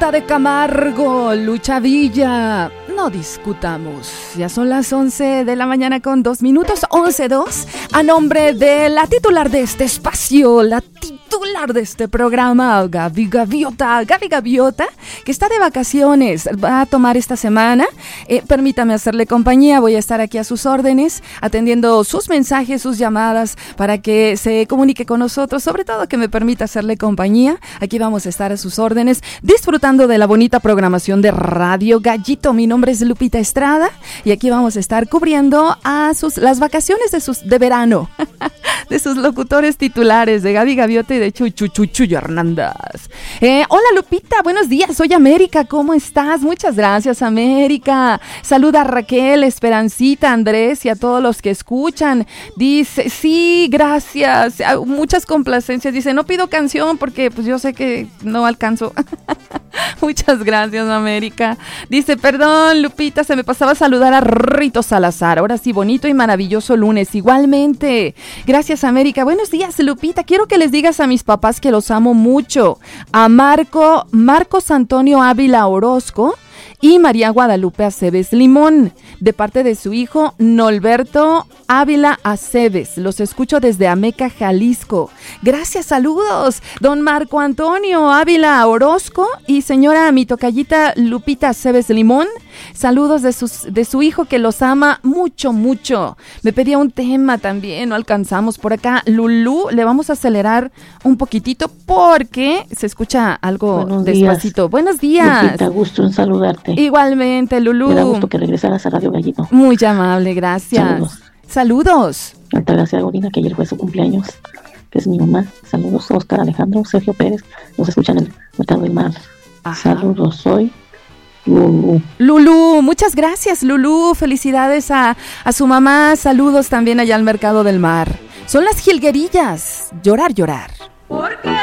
Lupita de Camargo, Lucha Villa. No discutamos. Ya son las 11 de la mañana con 2 minutos, 11:02. A nombre de la titular de este espacio, la titular de este programa, Gaby Gaviota, que está de vacaciones, va a tomar esta semana. Permítame hacerle compañía, voy a estar aquí a sus órdenes, atendiendo sus mensajes, sus llamadas, para que se comunique con nosotros, sobre todo que me permita hacerle compañía. Aquí vamos a estar a sus órdenes, disfrutando de la bonita programación de Radio Gallito. Mi nombre es Lupita Estrada y aquí vamos a estar cubriendo a las vacaciones de verano de sus locutores titulares, de Gaby Gaviota y de Chuy Hernández. Hola Lupita, buenos días, soy América, ¿cómo estás? Muchas gracias, América. Saluda a Raquel, Esperancita, Andrés y a todos los que escuchan. Dice, sí, gracias, muchas complacencias. Dice, no pido canción porque pues yo sé que no alcanzo. Muchas gracias, América. Dice, perdón, Lupita, se me pasaba a saludar a Rito Salazar. Ahora sí, bonito y maravilloso lunes. Igualmente. Gracias, América. Buenos días, Lupita. Quiero que les digas a mis papás que los amo mucho. A Marcos Antonio Ávila Orozco y María Guadalupe Aceves Limón, de parte de su hijo Norberto Ávila Aceves. Los escucho desde Ameca, Jalisco. Gracias, saludos, don Marco Antonio Ávila Orozco y señora mi tocallita Lupita Aceves Limón. Saludos de su hijo que los ama mucho, mucho. Me pedía un tema también, no alcanzamos por acá. Lulú, le vamos a acelerar un poquitito porque se escucha algo despacito. Buenos días. Lupita, gusto en saludarte. Igualmente, Lulú. Me da gusto que regresaras a Radio Gallito. Muy amable, gracias. Saludos. Altagracia Godina, que ayer fue su cumpleaños, que es mi mamá. Saludos, Oscar Alejandro, Sergio Pérez, nos escuchan en el Mercado del Mar. Ajá. Saludos, soy Lulú, muchas gracias, Lulú. Felicidades a su mamá. Saludos también allá al Mercado del Mar. Son las jilguerillas. Llorar. ¿Por qué?